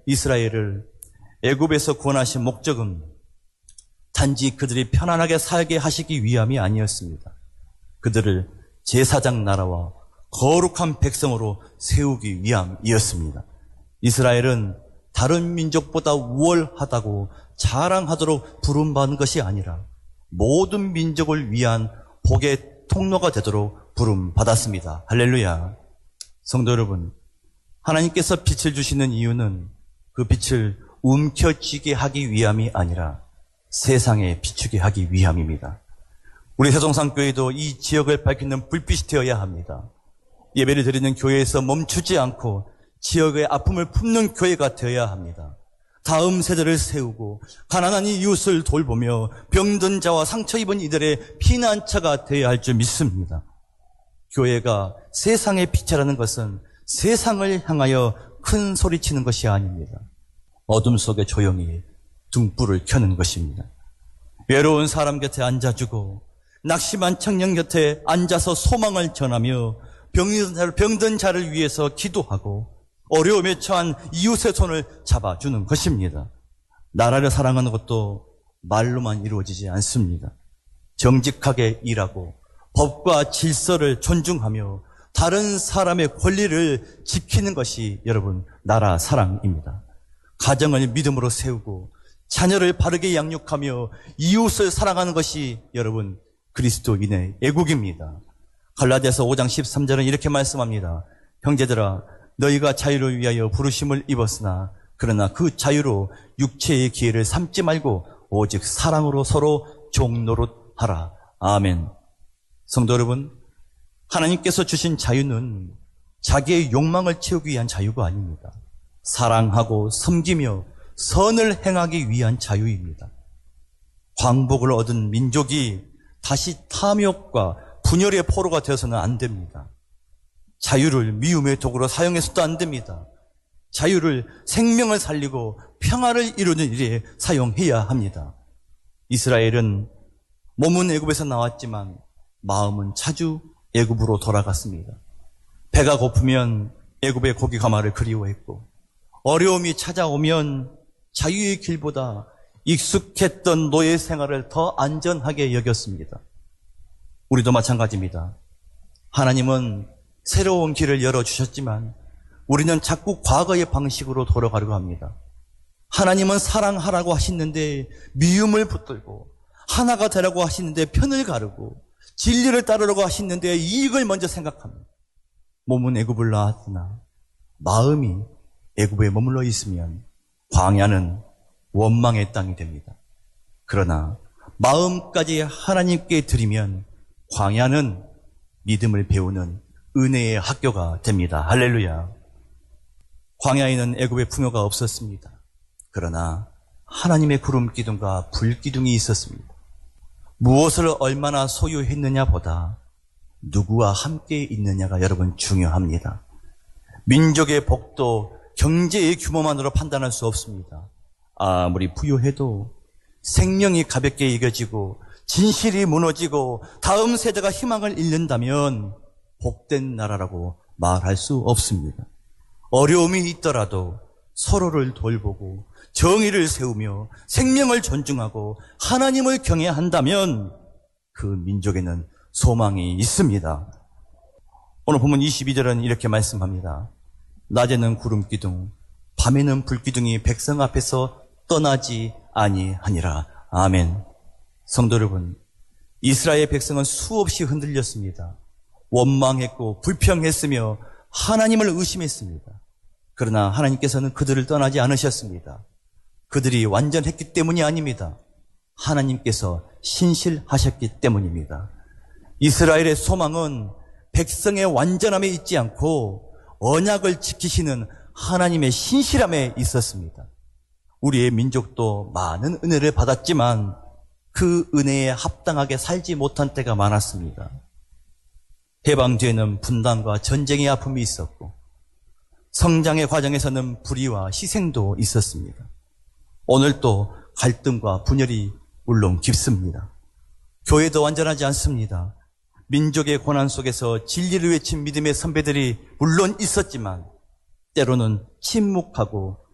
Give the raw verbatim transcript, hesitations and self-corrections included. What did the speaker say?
이스라엘을 애굽에서 구원하신 목적은 단지 그들이 편안하게 살게 하시기 위함이 아니었습니다. 그들을 제사장 나라와 거룩한 백성으로 세우기 위함이었습니다. 이스라엘은 다른 민족보다 우월하다고 자랑하도록 부름받은 것이 아니라 모든 민족을 위한 복의 통로가 되도록 부름받았습니다. 할렐루야. 성도 여러분, 하나님께서 빛을 주시는 이유는 그 빛을 움켜쥐게 하기 위함이 아니라 세상에 비추게 하기 위함입니다. 우리 세종상교회도 이 지역을 밝히는 불빛이 되어야 합니다. 예배를 드리는 교회에서 멈추지 않고 지역의 아픔을 품는 교회가 되어야 합니다. 다음 세대를 세우고 가난한 이웃을 돌보며 병든 자와 상처 입은 이들의 피난처가 되어야 할 줄 믿습니다. 교회가 세상의 빛이라는 것은 세상을 향하여 큰 소리치는 것이 아닙니다. 어둠 속에 조용히 등불을 켜는 것입니다. 외로운 사람 곁에 앉아주고 낙심한 청년 곁에 앉아서 소망을 전하며 병든 자를, 병든 자를 위해서 기도하고 어려움에 처한 이웃의 손을 잡아주는 것입니다. 나라를 사랑하는 것도 말로만 이루어지지 않습니다. 정직하게 일하고 법과 질서를 존중하며 다른 사람의 권리를 지키는 것이 여러분 나라 사랑입니다. 가정을 믿음으로 세우고 자녀를 바르게 양육하며 이웃을 사랑하는 것이 여러분 그리스도인의 애국입니다. 갈라디아서 오 장 십삼 절은 이렇게 말씀합니다. 형제들아 너희가 자유를 위하여 부르심을 입었으나 그러나 그 자유로 육체의 기회를 삼지 말고 오직 사랑으로 서로 종노릇하라. 아멘. 성도 여러분, 하나님께서 주신 자유는 자기의 욕망을 채우기 위한 자유가 아닙니다. 사랑하고 섬기며 선을 행하기 위한 자유입니다. 광복을 얻은 민족이 다시 탐욕과 분열의 포로가 되어서는 안 됩니다. 자유를 미움의 도구로 사용해서도 안 됩니다. 자유를 생명을 살리고 평화를 이루는 일에 사용해야 합니다. 이스라엘은 몸은 애굽에서 나왔지만 마음은 자주 애굽으로 돌아갔습니다. 배가 고프면 애굽의 고기 가마를 그리워했고 어려움이 찾아오면 자유의 길보다 익숙했던 노예 생활을 더 안전하게 여겼습니다. 우리도 마찬가지입니다. 하나님은 새로운 길을 열어주셨지만 우리는 자꾸 과거의 방식으로 돌아가려고 합니다. 하나님은 사랑하라고 하시는데 미움을 붙들고 하나가 되라고 하시는데 편을 가르고 진리를 따르려고 하시는데 이익을 먼저 생각합니다. 몸은 애굽을 나왔으나 마음이 애굽에 머물러 있으면 광야는 원망의 땅이 됩니다. 그러나 마음까지 하나님께 드리면 광야는 믿음을 배우는 은혜의 학교가 됩니다. 할렐루야. 광야에는 애굽의 풍요가 없었습니다. 그러나 하나님의 구름 기둥과 불 기둥이 있었습니다. 무엇을 얼마나 소유했느냐 보다 누구와 함께 있느냐가 여러분 중요합니다. 민족의 복도 경제의 규모만으로 판단할 수 없습니다. 아무리 부유해도 생명이 가볍게 여겨지고 진실이 무너지고 다음 세대가 희망을 잃는다면 복된 나라라고 말할 수 없습니다. 어려움이 있더라도 서로를 돌보고 정의를 세우며 생명을 존중하고 하나님을 경외한다면 그 민족에는 소망이 있습니다. 오늘 본문 이십이 절은 이렇게 말씀합니다. 낮에는 구름 기둥, 밤에는 불 기둥이 백성 앞에서 떠나지 아니하니라. 아멘. 성도 여러분, 이스라엘 백성은 수없이 흔들렸습니다. 원망했고 불평했으며 하나님을 의심했습니다. 그러나 하나님께서는 그들을 떠나지 않으셨습니다. 그들이 완전했기 때문이 아닙니다. 하나님께서 신실하셨기 때문입니다. 이스라엘의 소망은 백성의 완전함에 있지 않고 언약을 지키시는 하나님의 신실함에 있었습니다. 우리의 민족도 많은 은혜를 받았지만 그 은혜에 합당하게 살지 못한 때가 많았습니다. 해방 뒤에는 분단과 전쟁의 아픔이 있었고 성장의 과정에서는 불의와 희생도 있었습니다. 오늘도 갈등과 분열이 물론 깊습니다. 교회도 완전하지 않습니다. 민족의 고난 속에서 진리를 외친 믿음의 선배들이 물론 있었지만 때로는 침묵하고